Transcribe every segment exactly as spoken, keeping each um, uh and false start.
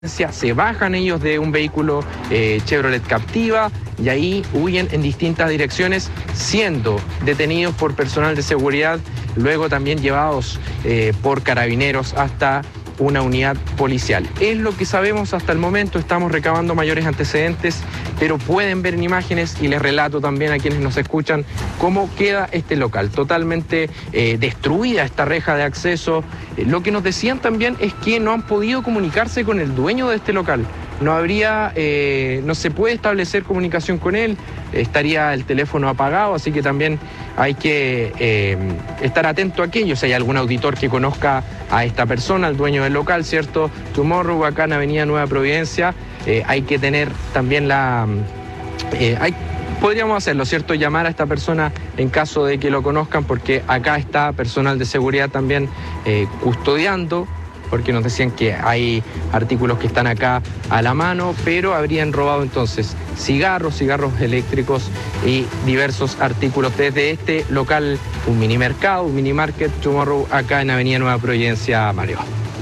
Se bajan ellos de un vehículo eh, Chevrolet Captiva y ahí huyen en distintas direcciones, siendo detenidos por personal de seguridad, luego también llevados eh, por carabineros hasta una unidad policial. Es lo que sabemos hasta el momento, estamos recabando mayores antecedentes, pero pueden ver en imágenes y les relato también a quienes nos escuchan cómo queda este local. Totalmente eh, destruida esta reja de acceso. Eh, lo que nos decían también es que no han podido comunicarse con el dueño de este local. No habría, eh, no se puede establecer comunicación con él, estaría el teléfono apagado, así que también hay que eh, estar atento a aquello. Si hay algún auditor que conozca a esta persona, al dueño del local, ¿cierto? Tomorrow, acá en Avenida Nueva Providencia, eh, hay que tener también la... Eh, hay, podríamos hacerlo, ¿cierto? Llamar a esta persona en caso de que lo conozcan, porque acá está personal de seguridad también eh, custodiando, porque nos decían que hay artículos que están acá a la mano, pero habrían robado entonces cigarros, cigarros eléctricos y diversos artículos desde este local, un mini mercado, un mini market Tomorrow, acá en Avenida Nueva Providencia, Mario.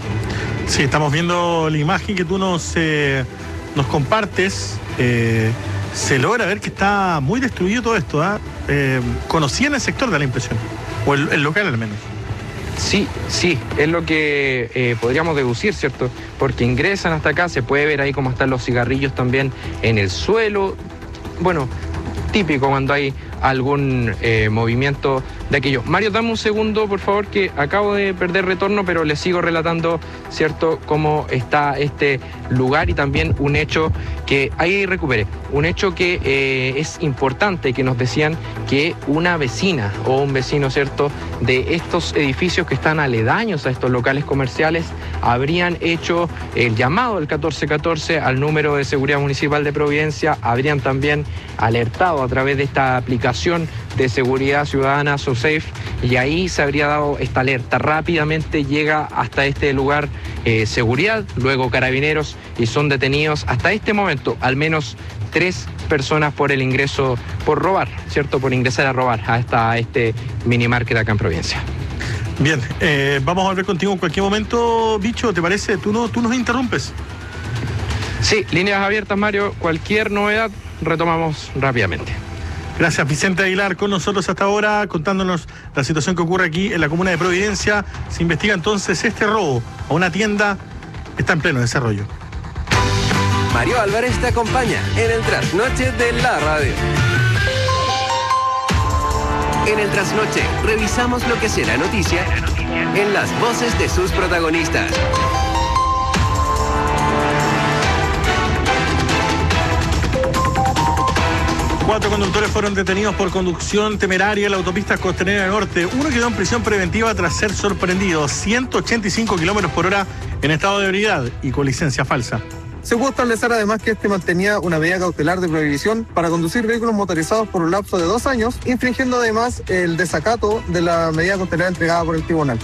Sí, estamos viendo la imagen que tú nos, eh, nos compartes. Eh, se logra ver que está muy destruido todo esto. ¿eh? Eh, ¿Conocían el sector, da la impresión? O el, el local al menos. Sí, sí, es lo que eh, podríamos deducir, ¿cierto? Porque ingresan hasta acá, se puede ver ahí cómo están los cigarrillos también en el suelo. Bueno, típico cuando hay algún eh, movimiento de aquello. Mario, dame un segundo, por favor, que acabo de perder retorno, pero les sigo relatando, ¿cierto?, cómo está este lugar y también un hecho que ahí recuperé. Un hecho que eh, es importante, que nos decían que una vecina o un vecino, ¿cierto?, de estos edificios que están aledaños a estos locales comerciales habrían hecho el llamado al catorce catorce al número de seguridad municipal de Providencia, habrían también alertado a través de esta aplicación de seguridad ciudadana SoSafe, y ahí se habría dado esta alerta. Rápidamente llega hasta este lugar eh, seguridad, luego carabineros, y son detenidos hasta este momento al menos tres personas por el ingreso, por robar, ¿cierto? Por ingresar a robar hasta este mini market acá en Providencia. Bien, eh, vamos a volver contigo en cualquier momento, Bicho, ¿te parece? Tú, no, tú nos interrumpes. Sí, líneas abiertas, Mario. Cualquier novedad retomamos rápidamente. Gracias, Vicente Aguilar, con nosotros hasta ahora, contándonos la situación que ocurre aquí en la comuna de Providencia. Se investiga entonces este robo a una tienda que está en pleno desarrollo. Mario Álvarez te acompaña en el Trasnoche de la Radio. En el Trasnoche revisamos lo que será noticia en las voces de sus protagonistas. Cuatro conductores fueron detenidos por conducción temeraria en la autopista Costanera Norte. Uno quedó en prisión preventiva tras ser sorprendido. ciento ochenta y cinco kilómetros por hora en estado de ebriedad y con licencia falsa. Se pudo establecer además que este mantenía una medida cautelar de prohibición para conducir vehículos motorizados por un lapso de dos años, infringiendo además el desacato de la medida cautelar entregada por el tribunal.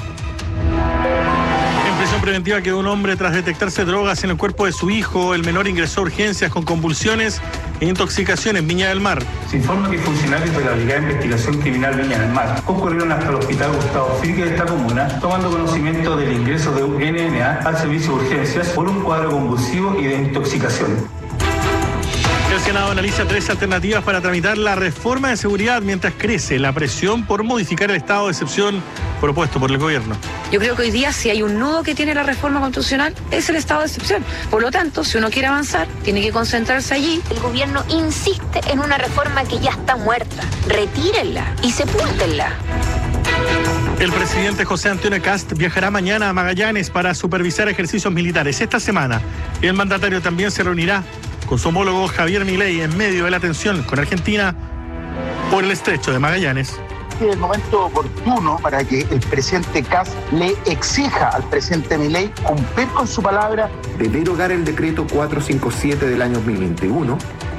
En prisión preventiva quedó un hombre tras detectarse drogas en el cuerpo de su hijo. El menor ingresó a urgencias con convulsiones e intoxicación en Viña del Mar. Se informa que funcionarios de la Brigada de Investigación Criminal Viña del Mar concurrieron hasta el Hospital Gustavo Fricke de esta comuna, tomando conocimiento del ingreso de un N N A al servicio de urgencias por un cuadro convulsivo y de intoxicación. El Senado analiza tres alternativas para tramitar la reforma de seguridad mientras crece la presión por modificar el estado de excepción propuesto por el gobierno. Yo creo que hoy día si hay un nudo que tiene la reforma constitucional es el estado de excepción. Por lo tanto, si uno quiere avanzar, tiene que concentrarse allí. El gobierno insiste en una reforma que ya está muerta. Retírenla y sepúltenla. El presidente José Antonio Kast viajará mañana a Magallanes para supervisar ejercicios militares. Esta semana, el mandatario también se reunirá con su homólogo Javier Milei en medio de la tensión con Argentina por el estrecho de Magallanes. Es el momento oportuno para que el presidente Kast le exija al presidente Milei cumplir con su palabra de derogar el decreto cuatrocientos cincuenta y siete del año dos mil veintiuno.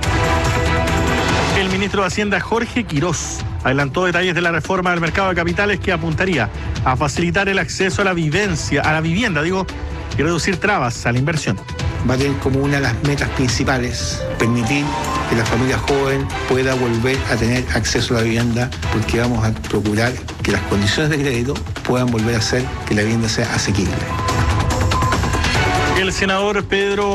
El ministro de Hacienda Jorge Quirós adelantó detalles de la reforma del mercado de capitales que apuntaría a facilitar el acceso a la vivencia, a la vivienda, digo, y reducir trabas a la inversión. Va a tener como una de las metas principales permitir que la familia joven pueda volver a tener acceso a la vivienda, porque vamos a procurar que las condiciones de crédito puedan volver a hacer que la vivienda sea asequible. El senador Pedro